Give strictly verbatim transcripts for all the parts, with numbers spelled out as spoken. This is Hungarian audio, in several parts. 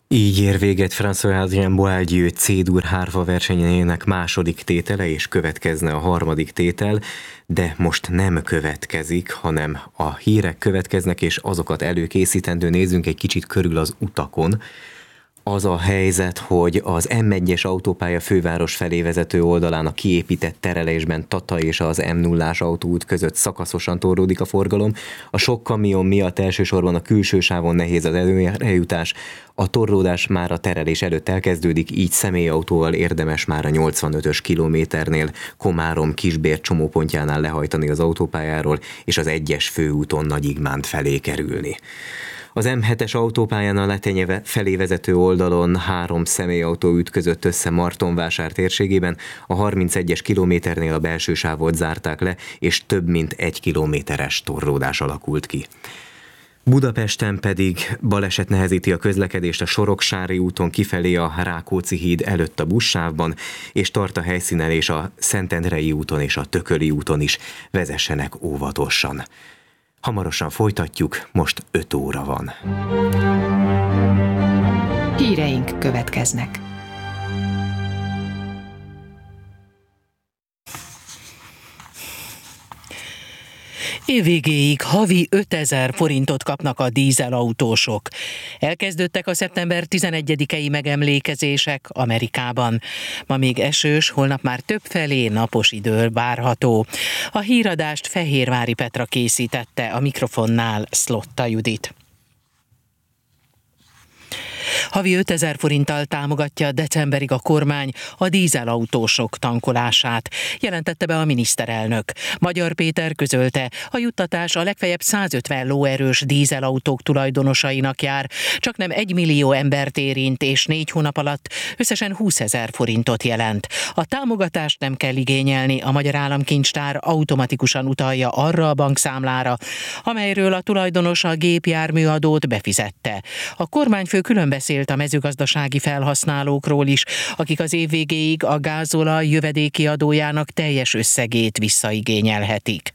Így ér véget François-Adrien Boieldieu C-dur hárfa versenyének második tétele, és következne a harmadik tétel, de most nem következik, hanem a hírek következnek, és azokat előkészítendő. Nézzünk egy kicsit körül az utakon. Az a helyzet, hogy az M egyes autópálya főváros felé vezető oldalán a kiépített terelésben Tata és az M nullás autóút között szakaszosan torlódik a forgalom. A sok kamion miatt elsősorban a külső sávon nehéz az előrejutás. A torlódás már a terelés előtt elkezdődik, így személyautóval érdemes már a nyolcvanötös kilométernél Komárom Kisbér csomópontjánál lehajtani az autópályáról, és az egyes főúton Nagyigmánt felé kerülni. Az M hetes autópályán a Letenye felé vezető oldalon három személyautó ütközött össze Martonvásár térségében, a harmincegyes kilométernél a belső sávot zárták le, és több mint egy kilométeres torlódás alakult ki. Budapesten pedig baleset nehezíti a közlekedést a Soroksári úton kifelé a Rákóczi híd előtt a buszsávban, és tart a helyszínen, és a Szentendrei úton és a Tököli úton is vezessenek óvatosan. Hamarosan folytatjuk, most öt óra van. Híreink következnek. Évvégéig havi ötezer forintot kapnak a dízelautósok. Elkezdődtek a szeptember tizenegyedikei megemlékezések Amerikában. Ma még esős, holnap már többfelé napos idő várható. A híradást Fehérvári Petra készítette, a mikrofonnál Szlotta Judit. Havi ötezer forinttal támogatja decemberig a kormány a dízelautósok tankolását, jelentette be a miniszterelnök. Magyar Péter közölte, a juttatás a legfeljebb százötven lóerős dízelautók tulajdonosainak jár, csak nem egy millió embert érint, és négy hónap alatt összesen húszezer forintot jelent. A támogatást nem kell igényelni, a Magyar Államkincstár automatikusan utalja arra a bankszámlára, amelyről a tulajdonos a gépjárműadót befizette. A kormányfő külön beszélt a mezőgazdasági felhasználókról is, akik az év végéig a gázolaj jövedéki adójának teljes összegét visszaigényelhetik.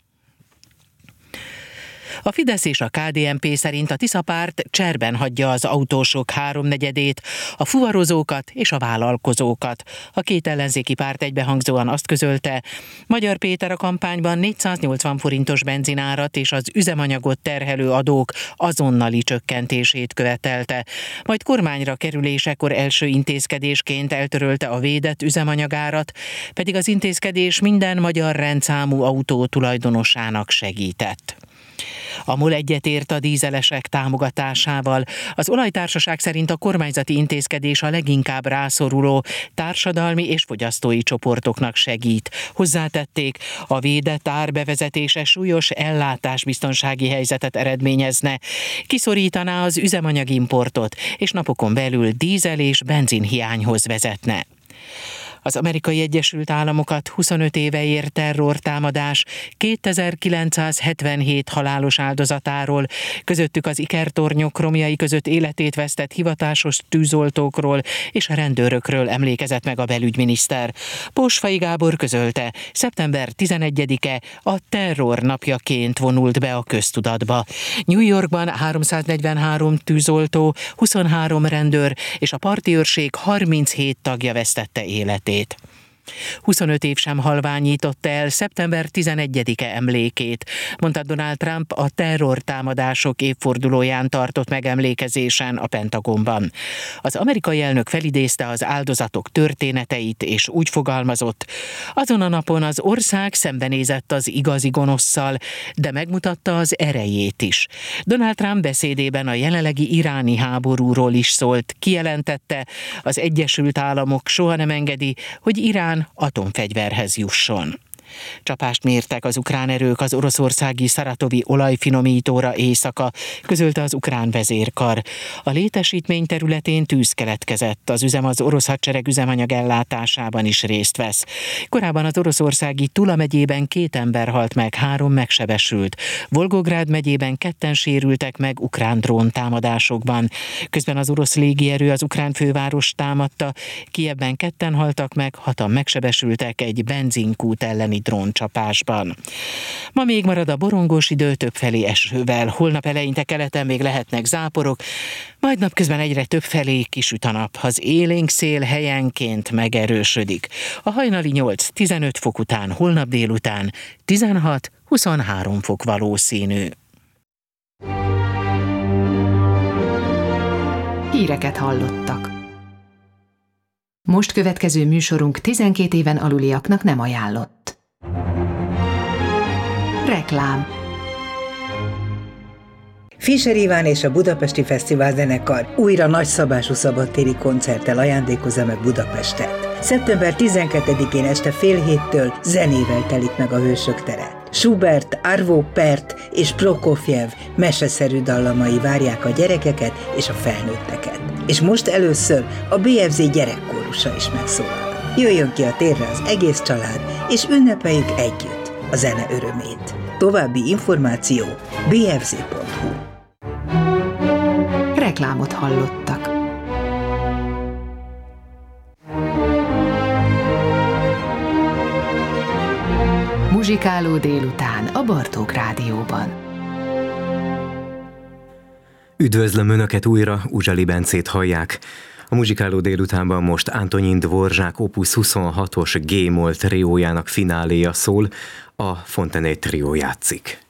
A Fidesz és a ká dé en pé szerint a Tisza párt cserben hagyja az autósok háromnegyedét, a fuvarozókat és a vállalkozókat. A két ellenzéki párt egybehangzóan azt közölte, Magyar Péter a kampányban négyszáznyolcvan forintos benzinárat és az üzemanyagot terhelő adók azonnali csökkentését követelte, majd kormányra kerülésekor első intézkedésként eltörölte a védett üzemanyagárat, pedig az intézkedés minden magyar rendszámú autó tulajdonosának segített. A MOL egyetért a dízelesek támogatásával. Az olajtársaság szerint a kormányzati intézkedés a leginkább rászoruló társadalmi és fogyasztói csoportoknak segít. Hozzátették, a védett ár bevezetése súlyos ellátásbiztonsági helyzetet eredményezne, kiszorítaná az üzemanyagimportot, és napokon belül dízel és benzinhiányhoz vezetne. Az Amerikai Egyesült Államokat huszonöt éve ért terrortámadás kétezer-kilencszázhetvenhét halálos áldozatáról, közöttük az ikertornyok romjai között életét vesztett hivatásos tűzoltókról és a rendőrökről emlékezett meg a belügyminiszter. Posfai Gábor közölte, szeptember tizenegyedike a terror napjaként vonult be a köztudatba. New Yorkban háromszáznegyvenhárom tűzoltó, huszonhárom rendőr és a parti őrség harminchét tagja vesztette életét. huszonöt év sem halványította el szeptember tizenegyedike emlékét, mondta Donald Trump a terrortámadások évfordulóján tartott megemlékezésen a Pentagonban. Az amerikai elnök felidézte az áldozatok történeteit, és úgy fogalmazott, azon a napon az ország szembenézett az igazi gonoszszal, de megmutatta az erejét is. Donald Trump beszédében a jelenlegi iráni háborúról is szólt, kijelentette, az Egyesült Államok soha nem engedi, hogy Irán atomfegyverhez jusson. Csapást mértek az ukrán erők az oroszországi szaratovi olajfinomítóra éjszaka, közölte az ukrán vezérkar. A létesítmény területén tűz keletkezett, az üzem az orosz hadsereg üzemanyag ellátásában is részt vesz. Korábban az oroszországi Tula megyében két ember halt meg, három megsebesült. Volgográd megyében ketten sérültek meg ukrán dróntámadásokban. Közben az orosz légierő az ukrán főváros támadta, Kijevben ketten haltak meg, hatan megsebesültek egy benzinkút elleni valami dróncsapásban. Ma még marad a borongós idő, többfelé esővel. Holnap eleinte keleten még lehetnek záporok, majd napközben egyre többfelé kisüt a nap. Az élénk szél helyenként megerősödik. A hajnali nyolc-tizenöt fok után, holnap délután tizenhat-huszonhárom fok valószínű. Híreket hallottak. Most következő műsorunk tizenkét éven aluliaknak nem ajánlott. Reklám. Fischer Iván és a Budapesti Fesztivál Zenekar újra nagyszabású szabadtéri koncerttel ajándékozza meg Budapestet. szeptember tizenkettedikén este fél héttől zenével telik meg a Hősök tere. Schubert, Arvo Pärt és Prokofjev meseszerű dallamai várják a gyerekeket és a felnőtteket. És most először a bé ef zé gyerekkórusa is megszólal. Jöjjön ki a térre az egész család, és ünnepeljük együtt a zene örömét. További információ bé ef zé pont hu. Reklámot hallottak. Muzsikáló délután a Bartók Rádióban. Üdvözlöm Önöket újra, Uzsali Bencét hallják. A Muzsikáló délutánban most Antonín Dvorzsák Opus huszonhatos G-moll triójának fináléja szól, a Fontenay trió játszik.